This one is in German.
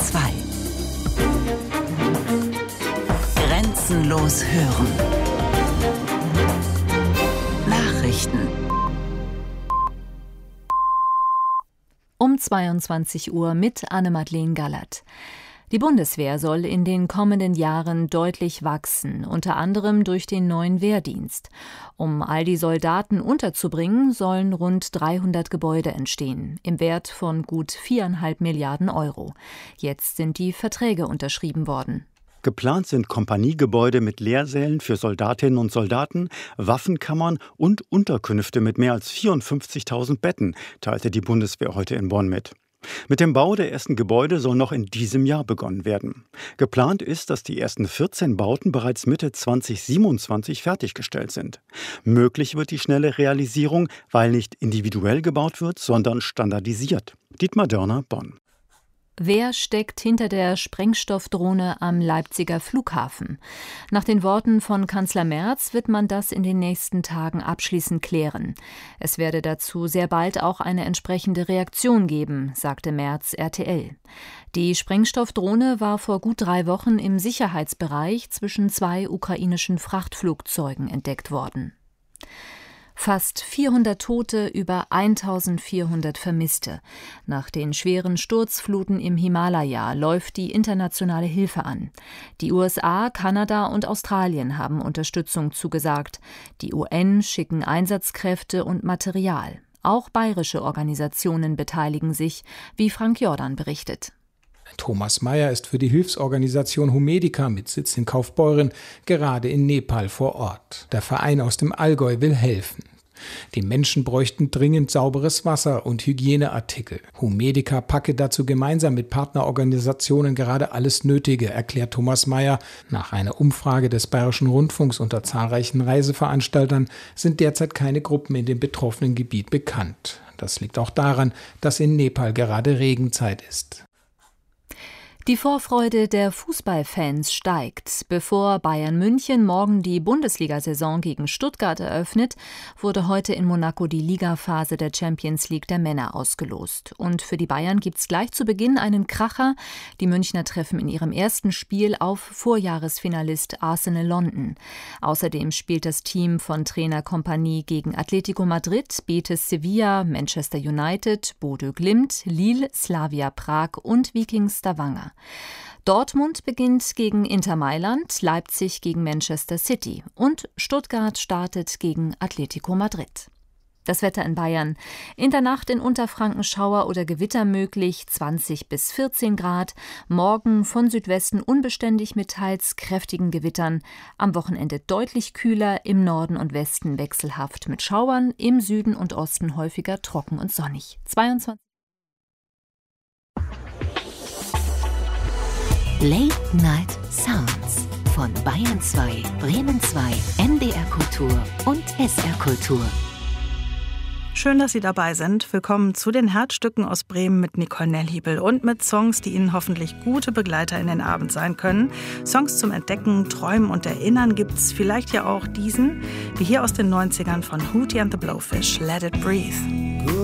2. Grenzenlos hören. Nachrichten. Um 22 Uhr mit Anne-Madeleine Gallert. Die Bundeswehr soll in den kommenden Jahren deutlich wachsen, unter anderem durch den neuen Wehrdienst. Um all die Soldaten unterzubringen, sollen rund 300 Gebäude entstehen, im Wert von gut 4,5 Milliarden Euro. Jetzt sind die Verträge unterschrieben worden. Geplant sind Kompaniegebäude mit Lehrsälen für Soldatinnen und Soldaten, Waffenkammern und Unterkünfte mit mehr als 54.000 Betten, teilte die Bundeswehr heute in Bonn mit. Mit dem Bau der ersten Gebäude soll noch in diesem Jahr begonnen werden. Geplant ist, dass die ersten 14 Bauten bereits Mitte 2027 fertiggestellt sind. Möglich wird die schnelle Realisierung, weil nicht individuell gebaut wird, sondern standardisiert. Dietmar Dörner, Bonn. Wer steckt hinter der Sprengstoffdrohne am Leipziger Flughafen? Nach den Worten von Kanzler Merz wird man das in den nächsten Tagen abschließend klären. Es werde dazu sehr bald auch eine entsprechende Reaktion geben, sagte Merz RTL. Die Sprengstoffdrohne war vor gut 3 Wochen im Sicherheitsbereich zwischen 2 ukrainischen Frachtflugzeugen entdeckt worden. Fast 400 Tote, über 1400 Vermisste. Nach den schweren Sturzfluten im Himalaya läuft die internationale Hilfe an. Die USA, Kanada und Australien haben Unterstützung zugesagt. Die UN schicken Einsatzkräfte und Material. Auch bayerische Organisationen beteiligen sich, wie Frank Jordan berichtet. Thomas Meyer ist für die Hilfsorganisation Humedica mit Sitz in Kaufbeuren gerade in Nepal vor Ort. Der Verein aus dem Allgäu will helfen. Die Menschen bräuchten dringend sauberes Wasser und Hygieneartikel. Humedica packe dazu gemeinsam mit Partnerorganisationen gerade alles Nötige, erklärt Thomas Meyer. Nach einer Umfrage des Bayerischen Rundfunks unter zahlreichen Reiseveranstaltern sind derzeit keine Gruppen in dem betroffenen Gebiet bekannt. Das liegt auch daran, dass in Nepal gerade Regenzeit ist. Die Vorfreude der Fußballfans steigt. Bevor Bayern München morgen die Bundesliga-Saison gegen Stuttgart eröffnet, wurde heute in Monaco die Ligaphase der Champions League der Männer ausgelost. Und für die Bayern gibt's gleich zu Beginn einen Kracher. Die Münchner treffen in ihrem ersten Spiel auf Vorjahresfinalist Arsenal London. Außerdem spielt das Team von Trainer Kompany gegen Atletico Madrid, Betis Sevilla, Manchester United, Bodø Glimt, Lille, Slavia Prag und Viking Stavanger. Dortmund beginnt gegen Inter Mailand, Leipzig gegen Manchester City und Stuttgart startet gegen Atletico Madrid. Das Wetter in Bayern. In der Nacht in Unterfranken Schauer oder Gewitter möglich, 20 bis 14 Grad. Morgen von Südwesten unbeständig mit teils kräftigen Gewittern. Am Wochenende deutlich kühler, im Norden und Westen wechselhaft mit Schauern, im Süden und Osten häufiger trocken und sonnig. 22. Late Night Sounds von Bayern 2, Bremen 2, NDR Kultur und SR Kultur. Schön, dass Sie dabei sind. Willkommen zu den Herzstücken aus Bremen mit Nicole Nellhiebel und mit Songs, die Ihnen hoffentlich gute Begleiter in den Abend sein können. Songs zum Entdecken, Träumen und Erinnern gibt's vielleicht ja auch diesen, wie hier aus den 90ern von Hootie and the Blowfish, Let It Breathe.